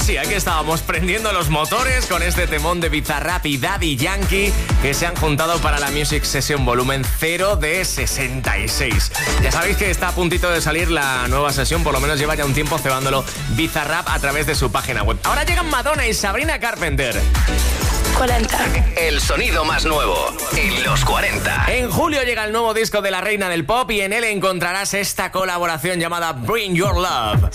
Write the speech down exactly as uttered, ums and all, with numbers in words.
sí, aquí estábamos prendiendo los motores con este temón de Bizarrap y Daddy Yankee que se han juntado para la Music Session volumen cero de sesenta y seis. Ya sabéis que está a puntito de salir la nueva sesión, por lo menos lleva ya un tiempo cebándolo Bizarrap a través de su página web. Ahora llegan Madonna y Sabrina Carpenter. cuarenta. El sonido más nuevo en los cuarenta. En julio llega el nuevo disco de la reina del pop y en él encontrarás esta colaboración llamada Bring Your Love.